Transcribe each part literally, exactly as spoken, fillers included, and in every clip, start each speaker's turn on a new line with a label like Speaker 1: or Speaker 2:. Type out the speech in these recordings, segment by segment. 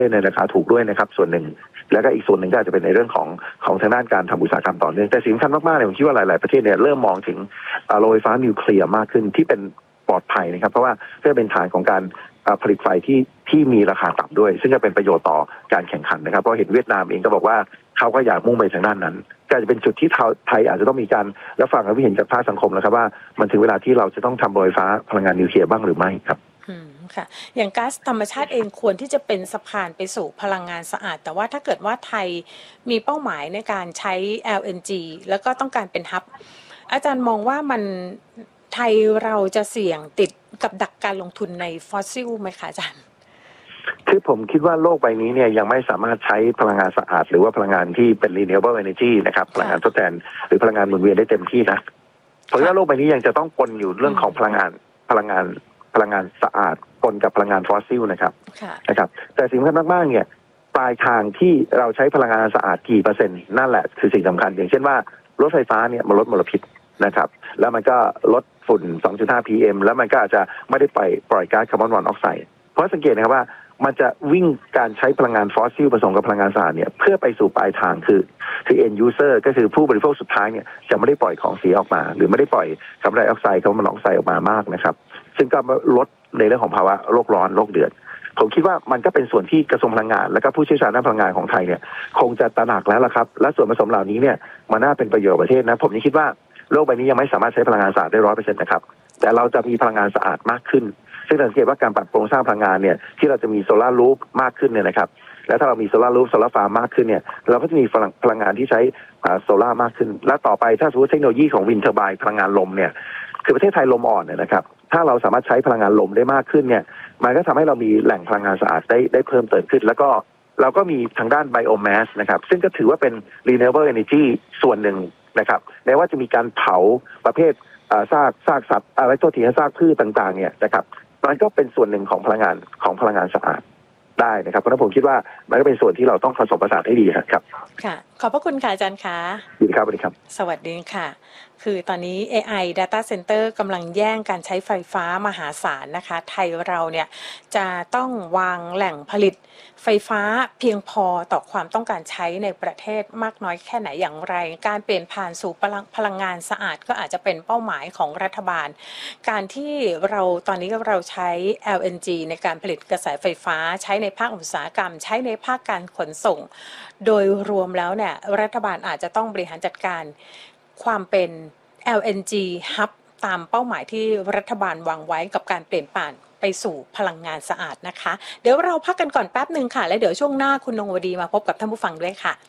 Speaker 1: ในราคาถูกด้วยนะครับส่วนหนึ่งแล้วก็อีกส่วนหนึ่งก็อาจจะเป็นในเรื่องของของทางด้านการทำอุตสาหกรรมต่อเนื่องแต่สิ่งสำคัญมากๆเนี่ยผมคิดว่าหลายๆประเทศเนี่ยเริ่มมองถึงโรงไฟฟ้านิวเคลียร์มากขึ้นที่เป็นปลอดภัยนะครับเพราะว่าเพื่อเป็นฐานของการผลิตไฟที่ที่มีราคาต่ำด้วยซึ่งจะเป็นประโยชน์ต่อการแข่งขันนะครับเพราะเห็นเวียดนามเองก็บอกว่าเขาก็อยากมุ่งไปทางด้านนั้นก็จะเป็นจุดที่ไทยอาจจะต้องมีการรับฟังและเห็นจากภาคสังคมแล้วครับว่ามันถึงเวลาที่เราจะต้องทำโรงไฟฟ้าพลังงานนิวเคลียร์บ้างหรือไม่ครับ
Speaker 2: อืมค่ะอย่างก๊าซธรรมชาติเองควรที่จะเป็นสะพานไปสู่พลังงานสะอาดแต่ว่าถ้าเกิดว่าไทยมีเป้าหมายในการใช้ แอล เอ็น จี แล้วก็ต้องการเป็นฮับอาจารย์มองว่ามันไทยเราจะเสี่ยงติดกับดักการลงทุนในฟอสซิลไหมคะอาจารย์
Speaker 1: คือผมคิดว่าโลกใบนี้เนี่ยยังไม่สามารถใช้พลังงานสะอาดหรือว่าพลังงานที่เป็น renewable energy นะครับพลังงานทดแทนหรือพลังงานหมุนเวียนได้เต็มที่นะเพราะว่าโลกใบนี้ยังจะต้องปนอยู่เรื่องของพลังงานพลังงานพลังงานสะอาดปนกับพลังงานฟอสซิลนะครับนะครับแต่สิ่งสำคัญมากๆเนี่ยปลายทางที่เราใช้พลังงานสะอาดกี่เปอร์เซ็นต์นั่นแหละคือสิ่งสำคัญอย่างเช่นว่ารถไฟฟ้าเนี่ยมันลดมลพิษนะครับแล้วมันก็ลดฝุ่น สองจุดห้า พี เอ็ม แล้วมันก็อาจจะไม่ได้ปล่อยปล่อยก๊าซคาร์บอนมอนอกไซด์เพราะสังเกตนะครับว่ามันจะวิ่งการใช้พลังงานฟอสซิลผสมกับพลังงานสะอาดเนี่ยเพื่อไปสู่ปลายทางคือคือ end user ก็คือผู้บริโภคสุดท้ายเนี่ยจะไม่ได้ปล่อยของเสียออกมาหรือไม่ได้ปล่อยคาร์บอนไดออกไซด์คาร์บอนมอนอกไซด์ออกมามากนะครับซึ่งก็ลดในเรื่องของภาวะโลกร้อนโลกเดือดผมคิดว่ามันก็เป็นส่วนที่กระทรวงพลังงานและก็ผู้เชี่ยวชาญด้านพลังงานของไทยเนี่ยคงจะตระหนักแล้วล่ะครับและส่วนผสมเหล่านี้เนี่ยมันน่าเป็นประโยชน์ประเทศนะผมยังคิดว่าโลกใบนี้ยังไม่สามารถใช้พลังงานสะอาดได้ร้อยเปอร์เซ็นต์นะครับแต่เราจะมีพลังงานสะอาดมากขึ้นซึ่งสังเกตว่าการปรับโครงสร้างพลังงานเนี่ยที่เราจะมีโซลาร์รูฟมากขึ้นเนี่ยนะครับและถ้าเรามีโซลาร์รูฟโซลาร์ฟาร์มมากขึ้นเนี่ยเราก็จะมีพลังงานที่ใช้โซลาร์มากขึ้นและต่อไปถ้าสมมติเทคโนโลยีของวินเทอร์ไบน์พลังงานลมเนี่ยคือประเทศไทยลมอ่อนเนี่ยนะครับถ้าเราสามารถใช้พลังงานลมได้มากขึ้นเนี่ยมันก็ทำให้เรามีแหล่งพลังงานสะอาดได้ได้เพิ่มเติมขึ้นแล้วก็เราก็มีทางด้านไบโอแมสนะครับซึ่งก็ถือว่าเป็น renewable energy ส่วนหนึ่งนะครับแม้ว่าจะมีการเผาประเภทซากซากสัตว์อะไรตัวที่ซากพืชต่างๆเนี่ยนะครับมันก็เป็นส่วนหนึ่งของพลังงานของพลังงานสะอาดได้นะครับเพราะฉะนั้นผมคิดว่ามันก็เป็นส่วนที่เราต้องผสมผสานให้ดีครับ
Speaker 2: ค่ะขอบพระคุณค่ะอาจารย์คะ
Speaker 1: ดีครับสวัสดีครับ
Speaker 2: สวัสดีค่ะคือตอนนี้ เอ ไอ Data Center กำลังแย่งการใช้ไฟฟ้ามหาศาลนะคะไทยเราเนี่ยจะต้องวางแหล่งผลิตไฟฟ้าเพียงพอต่อความต้องการใช้ในประเทศมากน้อยแค่ไหนอย่างไรการเปลี่ยนผ่านสู่พลังพลังงานสะอาดก็อาจจะเป็นเป้าหมายของรัฐบาลการที่เราตอนนี้เราใช้ แอล เอ็น จี ในการผลิตกระแสไฟฟ้าใช้ในภาคอุตสาหกรรมใช้ในภาคการขนส่งโดยรวมแล้วเนี่ยรัฐบาลอาจจะต้องบริหารจัดการความเป็น แอล เอ็น จี Hub ตามเป้าหมายที่รัฐบาลวางไว้กับการเปลี่ยนผ่านไปสู่พลังงานสะอาดนะคะเดี๋ยวเราพักกันก่อนแป๊บหนึ่งค่ะและเดี๋ยวช่วงหน้าคุณนงวดีมาพบกับท่านผู้ฟังด้วยค่ะ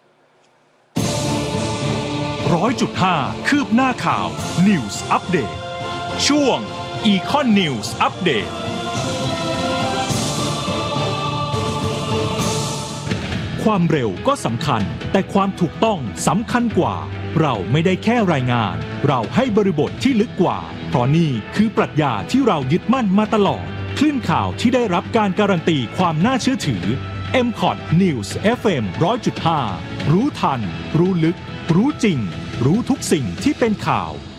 Speaker 3: ร้อยจุดห้าคืบหน้าข่าว News Update ช่วง Econ News Updateความเร็วก็สำคัญแต่ความถูกต้องสำคัญกว่าเราไม่ได้แค่รายงานเราให้บริบทที่ลึกกว่าเพราะนี่คือปรัชญาที่เรายึดมั่นมาตลอดคลื่นข่าวที่ได้รับการการันตีความน่าเชื่อถือ เอ็ม คอท News เอฟ เอ็ม หนึ่งร้อยจุดห้า รู้ทันรู้ลึกรู้จริงรู้ทุกสิ่งที่เป็นข่าว